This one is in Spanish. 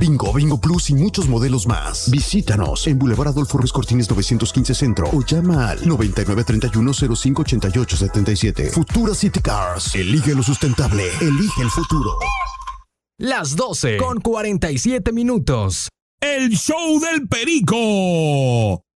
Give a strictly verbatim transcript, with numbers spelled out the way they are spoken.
Bingo, Bingo Plus y muchos modelos más. Visítanos en Boulevard Adolfo Ruiz Cortines novecientos quince Centro o llama al noventa y nueve treinta y uno cero cinco ochenta y ocho setenta y siete. Futura City Cars. Elige lo sustentable. Elige el futuro. Las doce con cuarenta y siete minutos. El show del Perico.